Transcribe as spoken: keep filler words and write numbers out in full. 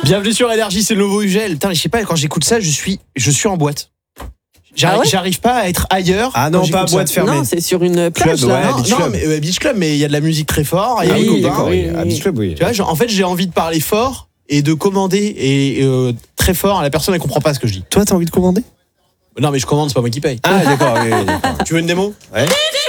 Bienvenue sur Énergie, c'est le nouveau U G L. Putain, je sais pas, quand j'écoute ça, je suis, je suis en boîte. J'arrive, Ah ouais j'arrive pas à être ailleurs. Ah non, pas à boîte ça. fermée. Non, c'est sur une plage Club, là. ouais. Non, Beach non, Club. mais euh, Beach Club, mais il y a de la musique très fort. Il y a Ah des oui, copains. d'accord, oui, oui. À oui. Beach Club, oui. Tu vois, genre, en fait, j'ai envie de parler fort et de commander et euh, très fort. La personne, elle comprend pas ce que je dis. Toi, t'as envie de commander? Non, mais je commande, c'est pas moi qui paye. Ah, d'accord, oui, oui, d'accord. Tu veux une démo? Ouais.